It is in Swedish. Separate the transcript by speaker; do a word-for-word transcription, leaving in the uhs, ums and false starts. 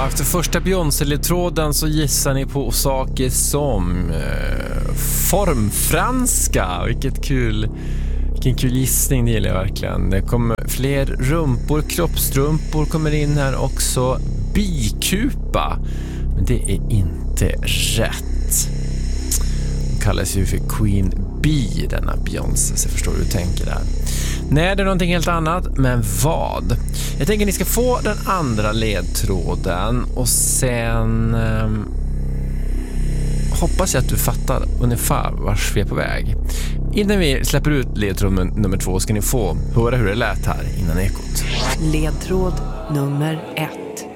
Speaker 1: efter första Beyoncé-ledtråden så gissar ni på saker som eh, formfranska. Vilket kul, vilken kul gissning, det gillar jag verkligen. Det kommer fler rumpor, kroppstrumpor kommer in här också. Bikupa, men det är inte rätt. Hon kallas ju för Queen Bee, denna Beyoncé, så förstår du hur du tänker där. Nej, det är någonting helt annat, men vad? Jag tänker att ni ska få den andra ledtråden och sen eh, hoppas jag att du fattar ungefär vars vi är på väg. Innan vi släpper ut ledtråd nummer två ska ni få höra hur det lät här innan ekot.
Speaker 2: Ledtråd nummer ett.